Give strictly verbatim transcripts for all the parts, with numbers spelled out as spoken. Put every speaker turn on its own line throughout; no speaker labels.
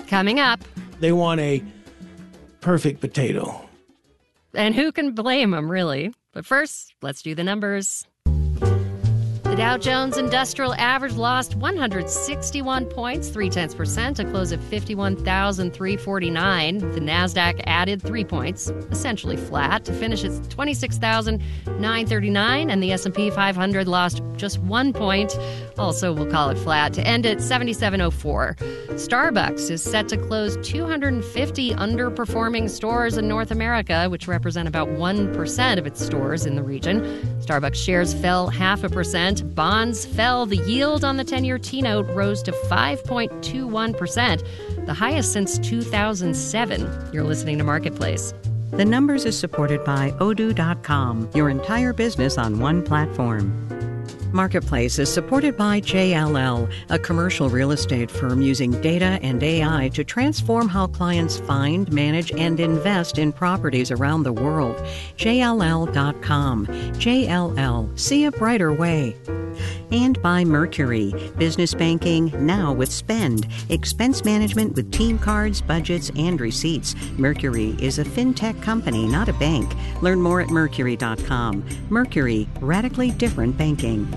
Coming up.
They want a perfect potato.
And who can blame them, really? But first, let's do the numbers. The Dow Jones Industrial Average lost one hundred sixty-one points, three-tenths percent, to close at fifty-one thousand three hundred forty-nine. The Nasdaq added three points, essentially flat, to finish at twenty-six thousand nine hundred thirty-nine, and the S and P five hundred lost just one point, also we'll call it flat, to end at seventy-seven oh four. Starbucks is set to close two hundred fifty underperforming stores in North America, which represent about one percent of its stores in the region. Starbucks shares fell half a percent. Bonds fell. The yield on the ten-year T-note rose to five point two one percent, the highest since two thousand seven. You're listening to Marketplace.
The Numbers is supported by Odoo dot com, your entire business on one platform. Marketplace is supported by J L L, a commercial real estate firm using data and A I to transform how clients find, manage, and invest in properties around the world. J L L dot com. J L L. See a brighter way. And by Mercury, business banking now with Spend, expense management with team cards, budgets, and receipts. Mercury is a fintech company, not a bank. Learn more at Mercury dot com. Mercury, radically different banking.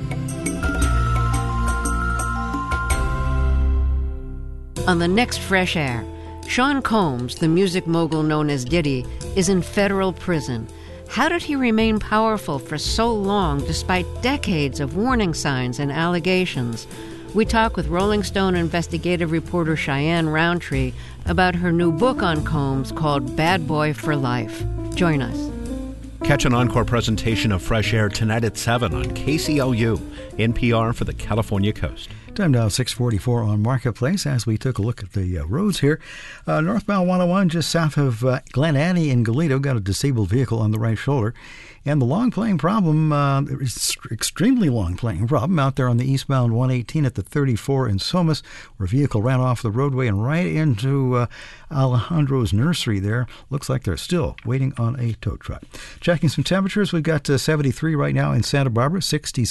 On the next Fresh Air, Sean Combs, the music mogul known as Diddy, is in federal prison. How did he remain powerful for so long despite decades of warning signs and allegations? We talk with Rolling Stone investigative reporter Cheyenne Roundtree about her new book on Combs called Bad Boy for Life. Join us.
Catch an encore presentation of Fresh Air tonight at seven on K C L U, N P R for the California Coast.
Time now, six forty-four on Marketplace as we took a look at the uh, roads here. Uh, northbound one oh one just south of uh, Glen Annie in Goleta, got a disabled vehicle on the right shoulder. And the long playing problem, uh, is extremely long playing problem out there on the eastbound one eighteen at the thirty-four in Somas, where a vehicle ran off the roadway and right into uh, Alejandro's nursery there. Looks like they're still waiting on a tow truck. Checking some temperatures, we've got uh, seventy-three right now in Santa Barbara, sixty